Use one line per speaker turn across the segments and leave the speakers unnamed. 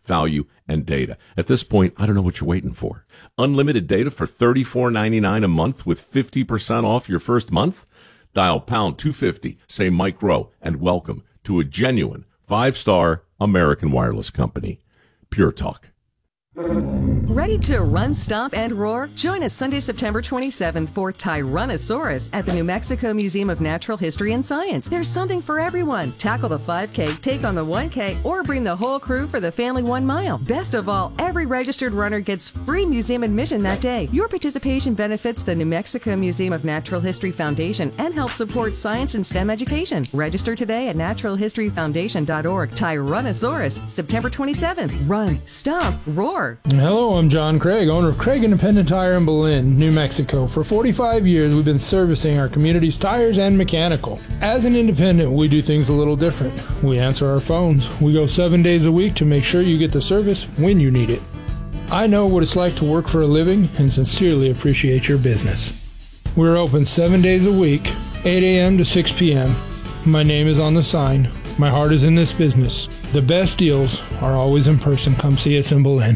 value, and data. At this point, I don't know what you're waiting for. Unlimited data for $34.99 a month with 50% off your first month? Dial pound 250, say Mike Rowe, and welcome to a genuine 5-star American wireless company. Pure Talk.
Ready to run, stomp, and roar? Join us Sunday, September 27th for Tyrannosaurus at the New Mexico Museum of Natural History and Science. There's something for everyone. Tackle the 5K, take on the 1K, or bring the whole crew for the family 1 mile. Best of all, every registered runner gets free museum admission that day. Your participation benefits the New Mexico Museum of Natural History Foundation and helps support science and STEM education. Register today at naturalhistoryfoundation.org. Tyrannosaurus, September 27th. Run, stomp, roar.
Hello, I'm John Craig, owner of Craig Independent Tire in Belen, New Mexico. For 45 years, we've been servicing our community's tires and mechanical. As an independent, we do things a little different. We answer our phones. We go 7 days a week to make sure you get the service when you need it. I know what it's like to work for a living and sincerely appreciate your business. We're open 7 days a week, 8 a.m. to 6 p.m. My name is on the sign. My heart is in this business. The best deals are always in person. Come see us in Belen.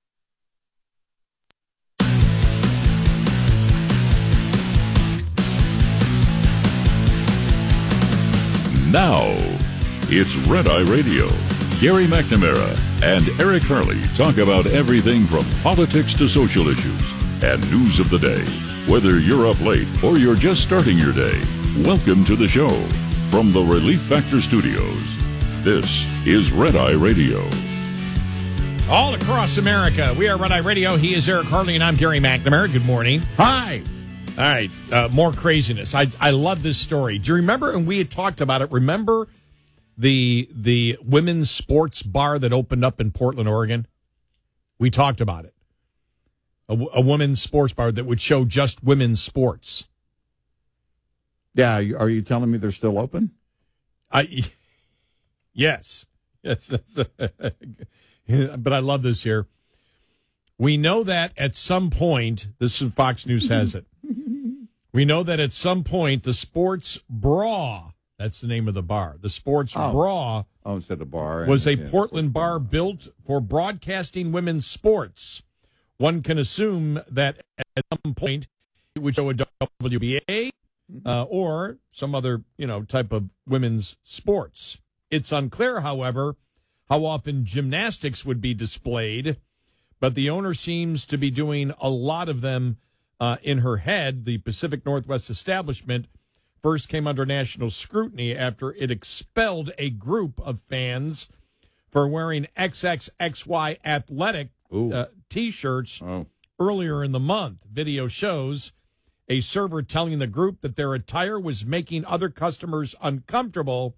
Now, it's Red Eye Radio. Gary McNamara and Eric Harley talk about everything from politics to social issues and news of the day. Whether you're up late or you're just starting your day, welcome to the show. From the Relief Factor Studios, this is Red Eye Radio.
All across America, we are Red Eye Radio. He is Eric Harley, and I'm Gary McNamara. Good morning. Hi. All right, more craziness. I love this story. Do you remember, and we had talked about it, remember the women's sports bar that opened up in Portland, Oregon? We talked about it. A women's sports bar that would show just women's sports.
Yeah, are you telling me they're still open?
Yes. But I love this here. We know that at some point, this is Fox News has it. We know that at some point, the Sports Bra, that's the name of the bar, the Sports Bra
instead of bar,
was a Portland bar built for broadcasting women's sports. One can assume that at some point it would show a WBA or some other, type of women's sports. It's unclear, however, how often gymnastics would be displayed, but the owner seems to be doing a lot of them in her head. The Pacific Northwest establishment first came under national scrutiny after it expelled a group of fans for wearing XXXY athletic T-shirts earlier in the month. Video shows a server telling the group that their attire was making other customers uncomfortable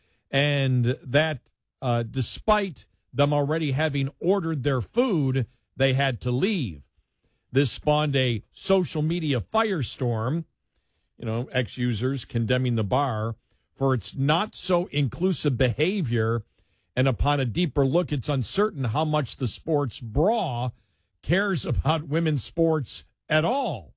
and that despite them already having ordered their food, they had to leave. This spawned a social media firestorm, ex-users condemning the bar for its not-so-inclusive behavior, and upon a deeper look, it's uncertain how much the Sports Bra cares about women's sports at all.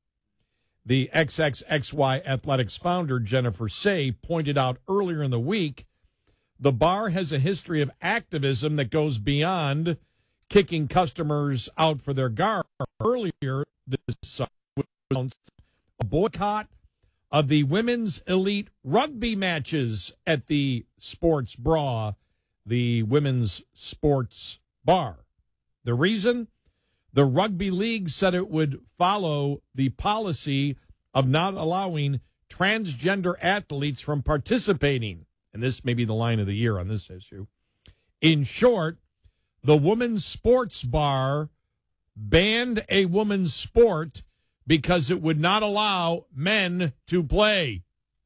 The XXXY Athletics founder, Jennifer Say, pointed out earlier in the week, the bar has a history of activism that goes beyond kicking customers out for their garb. Earlier this summer, was a boycott of the women's elite rugby matches at the Sports Bra, the women's sports bar. The reason? The rugby league said it would follow the policy of not allowing transgender athletes from participating. And this may be the line of the year on this issue. In short, the women's sports bar banned a women's sport because it would not allow men to play.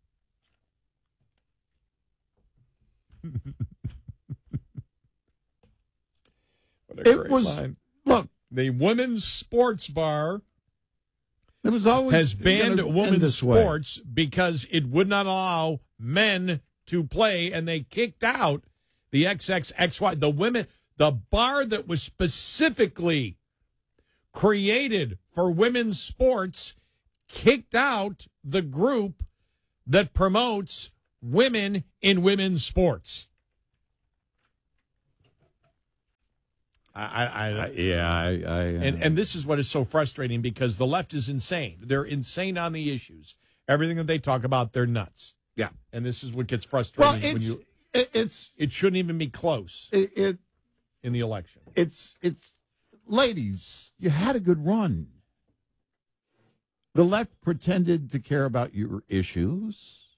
It was line. Look,
the women's sports bar
it was always
has banned women's sports because it would not allow men to play, and they kicked out the XXXY, the bar that was specifically created for women's sports, kicked out the group that promotes women in women's sports. And this is what is so frustrating because the left is insane. They're insane on the issues. Everything that they talk about, they're nuts.
Yeah.
And this is what gets frustrating.
Well,
it shouldn't even be close in the election.
It's ladies, you had a good run. The left pretended to care about your issues.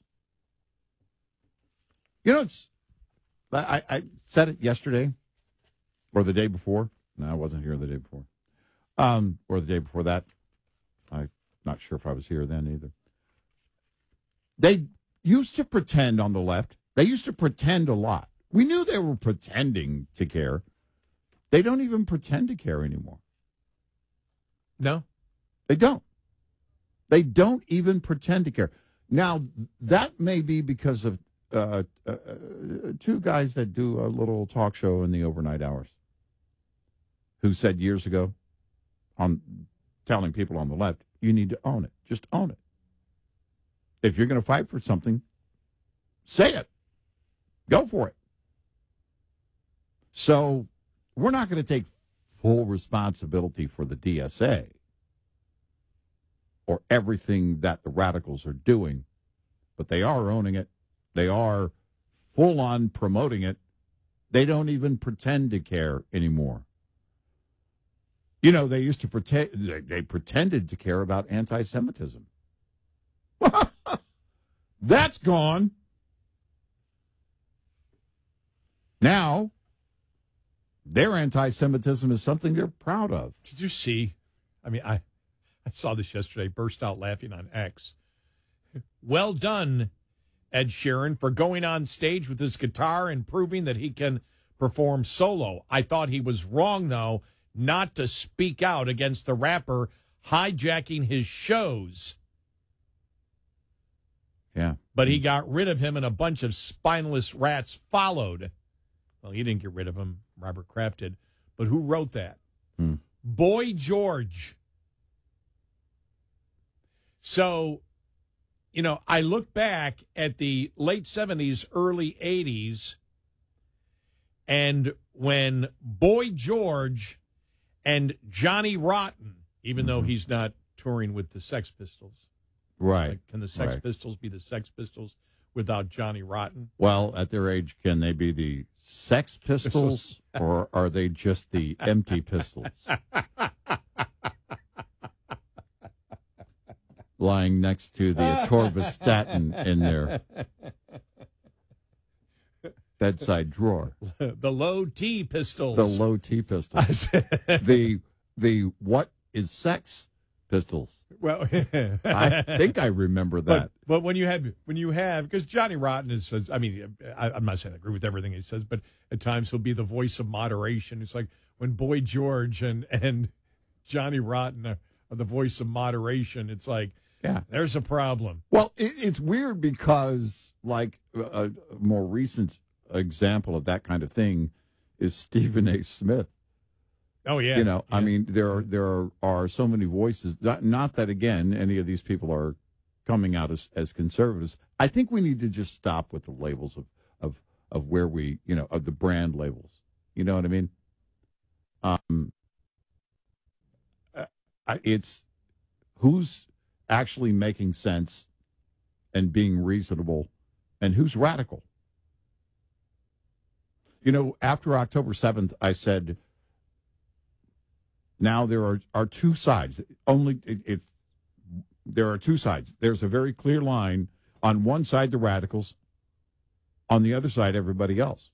You know, I said it yesterday or the day before. No, I wasn't here the day before. Or the day before that. I'm not sure if I was here then either. They used to pretend on the left. They used to pretend a lot. We knew they were pretending to care. They don't even pretend to care anymore.
No?
They don't. They don't even pretend to care. Now, that may be because of two guys that do a little talk show in the overnight hours who said years ago, on telling people on the left, you need to own it. Just own it. If you're going to fight for something, say it. Go for it. So we're not going to take full responsibility for the DSA or everything that the radicals are doing, but they are owning it. They are full on promoting it. They don't even pretend to care anymore. You know, they used to pretend, they pretended to care about anti-Semitism. That's gone. Now, their anti-Semitism is something they're proud of.
Did you see? I mean, I saw this yesterday, burst out laughing on X. Well done, Ed Sheeran, for going on stage with his guitar and proving that he can perform solo. I thought he was wrong, though, not to speak out against the rapper hijacking his shows.
Yeah.
But he got rid of him and a bunch of spineless rats followed. Well, he didn't get rid of him. Robert Kraft did. But who wrote that? Boy George. So, you know, I look back at the late 70s, early 80s, and when Boy George and Johnny Rotten, even though he's not touring with the Sex Pistols.
Right.
Like, can the Sex Pistols be the Sex Pistols without Johnny Rotten?
Well, at their age, can they be the Sex Pistols or are they just the empty pistols? Lying next to the atorvastatin in their bedside drawer.
The low T pistols.
The low T pistols. the what is sex pistols?
Well,
I think I remember that.
But when you have, because Johnny Rotten says, I mean, I'm not saying I agree with everything he says, but at times he'll be the voice of moderation. It's like when Boy George and Johnny Rotten are the voice of moderation. It's like,
yeah,
there's a problem.
Well, it's weird because, like, a more recent example of that kind of thing is Stephen A. Smith.
Oh, yeah.
You know,
yeah.
I mean, there are so many voices. Not that, again, any of these people are coming out as conservatives. I think we need to just stop with the labels of where we, you know, of the brand labels. You know what I mean? It's who's actually making sense and being reasonable and who's radical. You know, after October 7th, I said, now there are two sides. There are two sides. There's a very clear line. On one side, the radicals. On the other side, everybody else.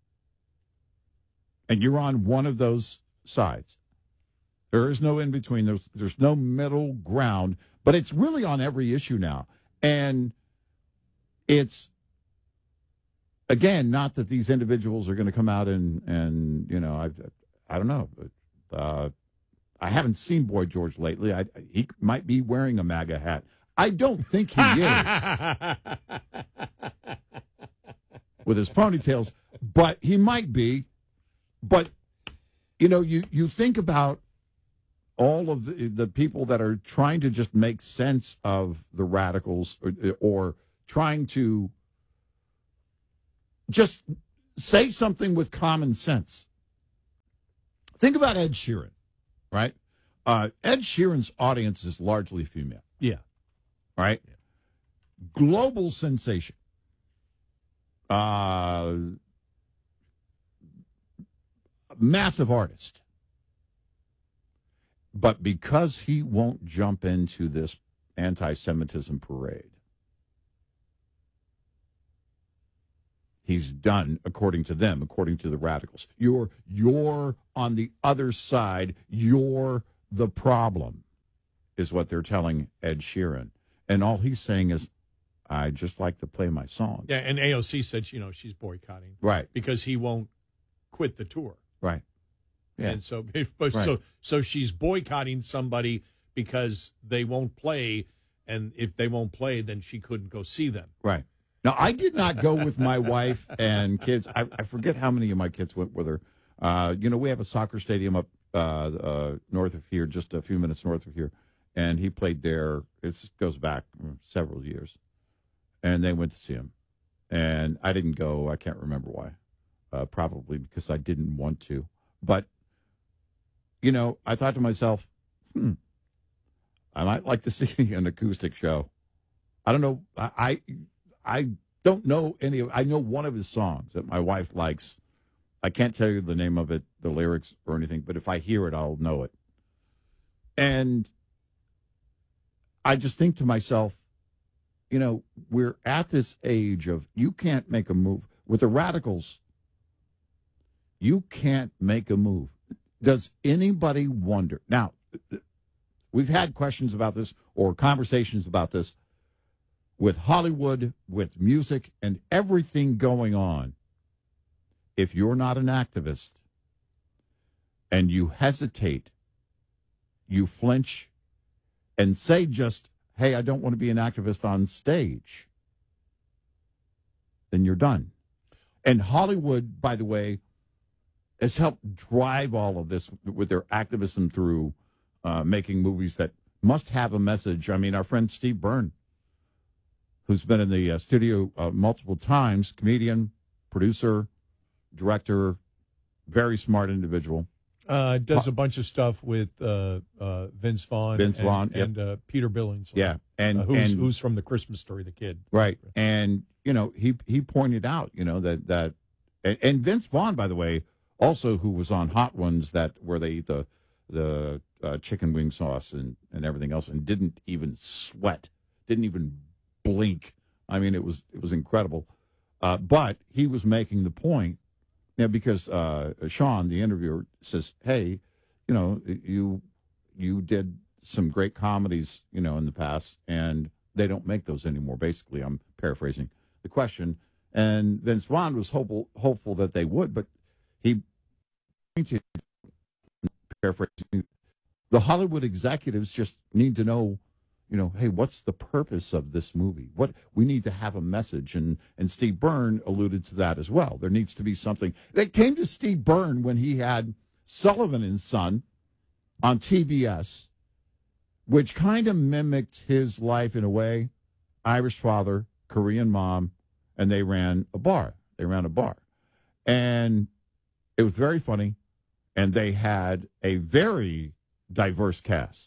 And you're on one of those sides. There is no in between. There's no middle ground. But it's really on every issue now. And it's, again, not that these individuals are going to come out and you know, I don't know. I haven't seen Boy George lately. He might be wearing a MAGA hat. I don't think he is. With his ponytails. But he might be. But, you know, you think about all of the people that are trying to just make sense of the radicals or trying to just say something with common sense. Think about Ed Sheeran, right? Ed Sheeran's audience is largely female,
Yeah.
right? Global sensation. Massive artist. But because he won't jump into this anti-Semitism parade, he's done, according to them, according to the radicals. You're on the other side. You're the problem, is what they're telling Ed Sheeran. And all he's saying is, I just like to play my song.
Yeah, and AOC said, she's boycotting.
Right.
Because he won't quit the tour.
Right. Yeah.
And so,
Right.
so she's boycotting somebody because they won't play, and if they won't play, then she couldn't go see them.
Right. Now, I did not go with my wife and kids. I forget how many of my kids went with her. We have a soccer stadium up north of here, just a few minutes north of here, and he played there. It goes back several years, and they went to see him. And I didn't go. I can't remember why. Probably because I didn't want to. But, I thought to myself, I might like to see an acoustic show. I don't know. I don't know any of. I know one of his songs that my wife likes. I can't tell you the name of it, the lyrics or anything, but if I hear it, I'll know it. And I just think to myself, we're at this age of you can't make a move. With the radicals, you can't make a move. Does anybody wonder? Now, we've had questions about this or conversations about this with Hollywood, with music, and everything going on. If you're not an activist and you hesitate, you flinch, and say just, hey, I don't want to be an activist on stage, then you're done. And Hollywood, by the way, has helped drive all of this with their activism through making movies that must have a message. I mean, our friend Steve Byrne, who's been in the studio multiple times, comedian, producer, director, very smart individual.
Does a bunch of stuff with Vince Vaughn. And Peter Billings.
Yeah,
who's from The Christmas Story, the kid.
Right, and he pointed out that Vince Vaughn, by the way, also who was on Hot Ones, where they eat the chicken wing sauce and everything else, and didn't even sweat, didn't even blink. I mean, it was incredible. But he was making the point. Because Sean, the interviewer, says, hey, you did some great comedies, in the past, and they don't make those anymore. Basically, I'm paraphrasing the question. And Vince Vaughn was hopeful that they would, but he pointed, paraphrasing, the Hollywood executives just need to know, hey, what's the purpose of this movie? What we need to have a message, and Steve Byrne alluded to that as well. There needs to be something. They came to Steve Byrne when he had Sullivan and Son on TBS, which kind of mimicked his life in a way. Irish father, Korean mom, and they ran a bar. And it was very funny, and they had a very diverse cast.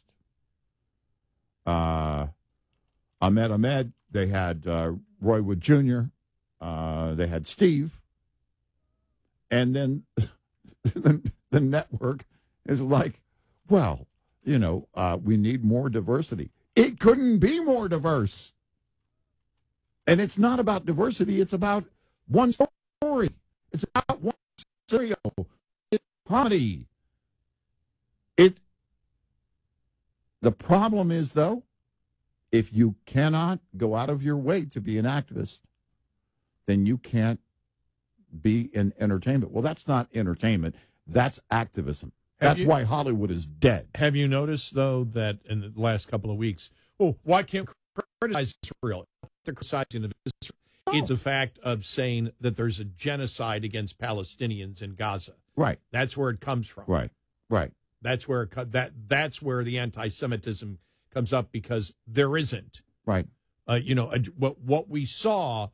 Ahmed, they had Roy Wood Jr., they had Steve, and then the network is like, well, we need more diversity. It couldn't be more diverse. And it's not about diversity, it's about one story. It's about one serial. It's comedy. The problem is, though, if you cannot go out of your way to be an activist, then you can't be in entertainment. Well, that's not entertainment. That's activism. That's why Hollywood is dead.
Have you noticed, though, that in the last couple of weeks, why can't criticize Israel? They're criticizing Israel. It's a fact of saying that there's a genocide against Palestinians in Gaza.
Right.
That's where it comes from.
Right.
That's where that's where the anti-Semitism comes up, because there isn't.
Right.
What we saw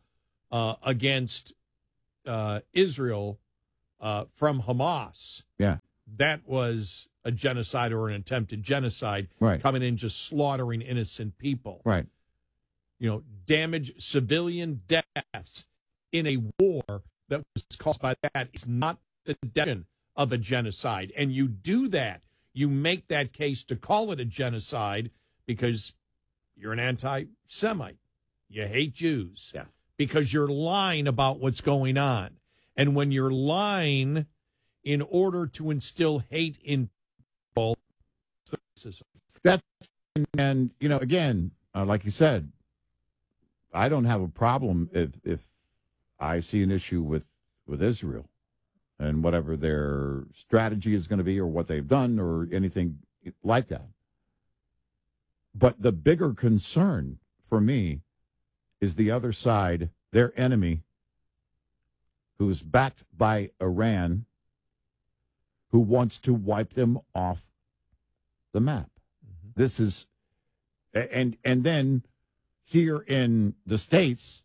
against Israel from Hamas.
Yeah.
that was a genocide or an attempted genocide,
Right.
coming in just slaughtering innocent people.
Right.
Damage, civilian deaths in a war that was caused by that is not the definition of a genocide. And you do that. You make that case to call it a genocide because you're an anti-Semite. You hate Jews.
Yeah.
Because you're lying about what's going on. And when you're lying in order to instill hate in people,
That's, and, again, like you said, I don't have a problem if I see an issue with Israel and whatever their strategy is going to be or what they've done or anything like that. But the bigger concern for me is the other side, their enemy, who's backed by Iran, who wants to wipe them off the map. Mm-hmm. This is, and then here in the States,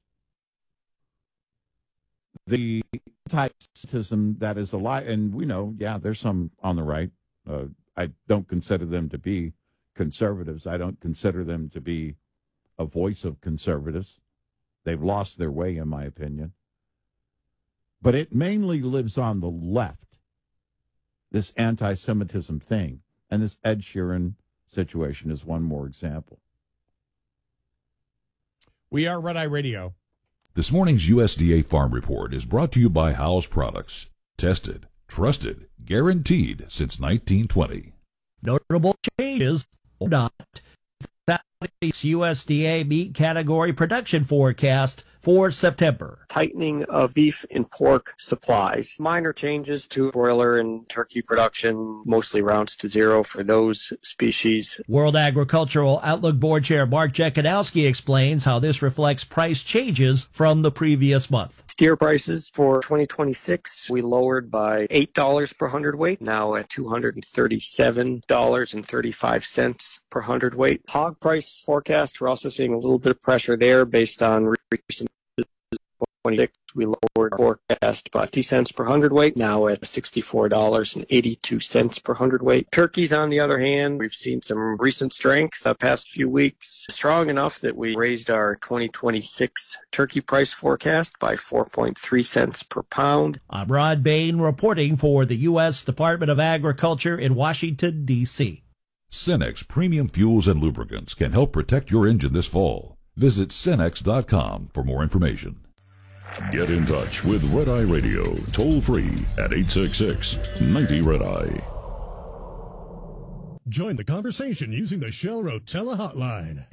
the anti-Semitism that is alive, and we know, there's some on the right. I don't consider them to be conservatives. I don't consider them to be a voice of conservatives. They've lost their way, in my opinion. But it mainly lives on the left, this anti-Semitism thing. And this Ed Sheeran situation is one more example.
We are Red Eye Radio.
This morning's USDA Farm Report is brought to you by Howes Products. Tested, trusted, guaranteed since 1920.
Notable changes or not. USDA meat category production forecast for September.
Tightening of beef and pork supplies. Minor changes to broiler and turkey production, mostly rounds to zero for those species.
World Agricultural Outlook Board Chair Mark Jekanowski explains how this reflects price changes from the previous month.
Steer prices for 2026, we lowered by $8 per hundredweight, now at $237.35 per hundredweight. Hog price forecast, we're also seeing a little bit of pressure there based on recent 26. We lowered our forecast by 50 cents per hundredweight, now at $64.82 per hundredweight. Turkeys, on the other hand, we've seen some recent strength the past few weeks, strong enough that we raised our 2026 turkey price forecast by 4.3 cents per pound.
I'm Rod Bain reporting for the U.S. Department of Agriculture in Washington, D.C.
Cenex Premium Fuels and Lubricants can help protect your engine this fall. Visit Cenex.com for more information. Get in touch with Red Eye Radio, toll free at 866-90-RED-EYE.
Join the conversation using the Shell Rotella hotline,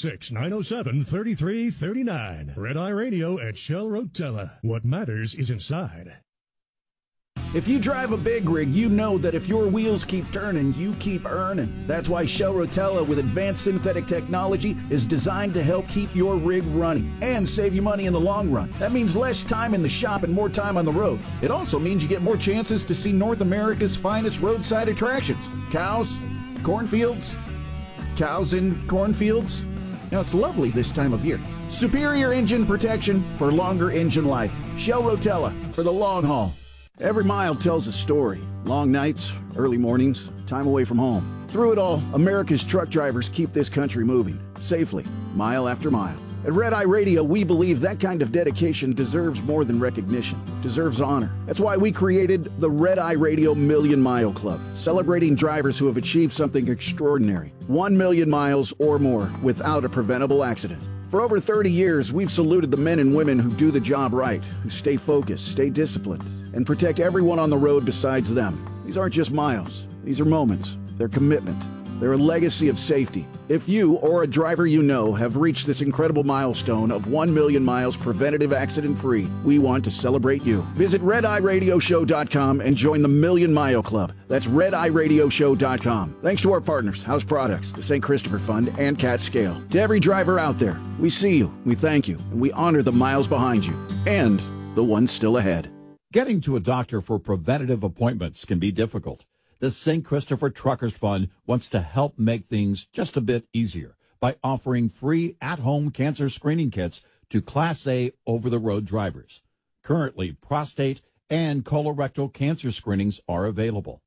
866-907-3339. Red Eye Radio at Shell Rotella. What matters is inside.
If you drive a big rig, you know that if your wheels keep turning, you keep earning. That's why Shell Rotella with advanced synthetic technology is designed to help keep your rig running and save you money in the long run. That means less time in the shop and more time on the road. It also means you get more chances to see North America's finest roadside attractions. Cows, cornfields, cows in cornfields. Now, it's lovely this time of year. Superior engine protection for longer engine life. Shell Rotella for the long haul. Every mile tells a story. Long nights, early mornings, time away from home. Through it all, America's truck drivers keep this country moving, safely, mile after mile. At Red Eye Radio, we believe that kind of dedication deserves more than recognition, deserves honor. That's why we created the Red Eye Radio Million Mile Club, celebrating drivers who have achieved something extraordinary. 1 million miles or more without a preventable accident. For over 30 years, we've saluted the men and women who do the job right, who stay focused, stay disciplined, and protect everyone on the road besides them. These aren't just miles. These are moments. They're commitment. They're a legacy of safety. If you or a driver you know have reached this incredible milestone of 1 million miles preventative accident-free, we want to celebrate you. Visit RedEyeRadioShow.com and join the Million Mile Club. That's RedEyeRadioShow.com. Thanks to our partners, House Products, the St. Christopher Fund, and Cat Scale. To every driver out there, we see you, we thank you, and we honor the miles behind you and the ones still ahead.
Getting to a doctor for preventative appointments can be difficult. The St. Christopher Truckers Fund wants to help make things just a bit easier by offering free at-home cancer screening kits to Class A over-the-road drivers. Currently, prostate and colorectal cancer screenings are available.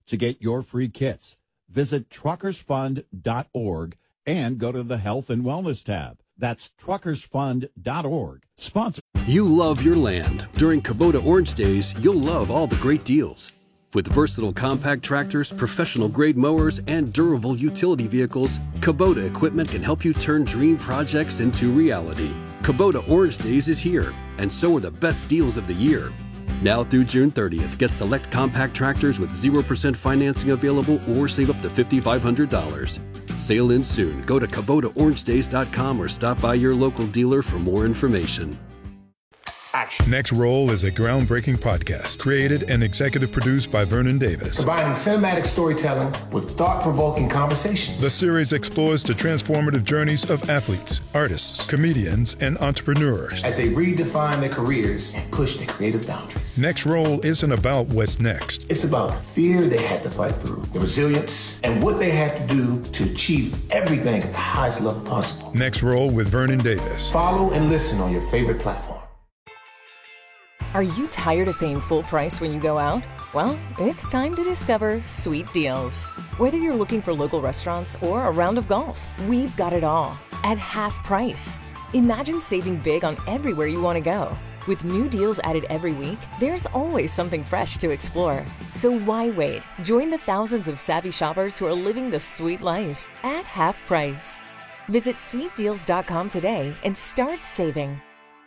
to get your free kits. Visit truckersfund.org and go to the Health and Wellness tab. That's truckersfund.org. Sponsor.
You love your land. During Kubota Orange Days, you'll love all the great deals. With versatile compact tractors, professional-grade mowers, and durable utility vehicles, Kubota equipment can help you turn dream projects into reality. Kubota Orange Days is here, and so are the best deals of the year. Now through June 30th, get select compact tractors with 0% financing available or save up to $5,500. Sale ends soon. Go to KubotaOrangeDays.com or stop by your local dealer for more information.
Next Roll is a groundbreaking podcast created and executive produced by Vernon Davis.
Combining cinematic storytelling with thought-provoking conversations.
The series explores the transformative journeys of athletes, artists, comedians, and entrepreneurs
as they redefine their careers and push their creative boundaries.
Next Roll isn't about what's next.
It's about the fear they had to fight through, the resilience, and what they had to do to achieve everything at the highest level possible.
Next Roll with Vernon Davis.
Follow and listen on your favorite platform.
Are you tired of paying full price when you go out? Well, it's time to discover Sweet Deals. Whether you're looking for local restaurants or a round of golf, we've got it all at half price. Imagine saving big on everywhere you want to go. With new deals added every week, there's always something fresh to explore. So why wait? Join the thousands of savvy shoppers who are living the sweet life at half price. Visit sweetdeals.com today and start saving.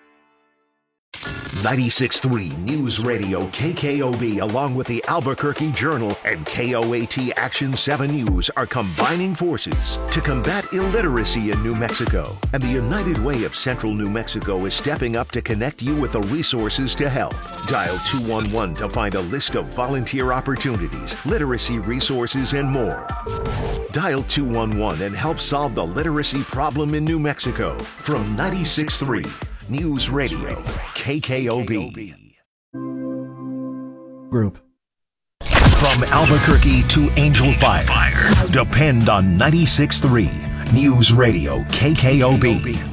96.3 News Radio KKOB, along with the Albuquerque Journal and KOAT Action 7 News, are combining forces to combat illiteracy in New Mexico. And the United Way of Central New Mexico is stepping up to connect you with the resources to help. Dial 211 to find a list of volunteer opportunities, literacy resources, and more. Dial 211 and help solve the literacy problem in New Mexico. From 96.3 News Radio, KKOB.
Group.
From Albuquerque to Angel Fire, depend on 96.3 News Radio, KKOB.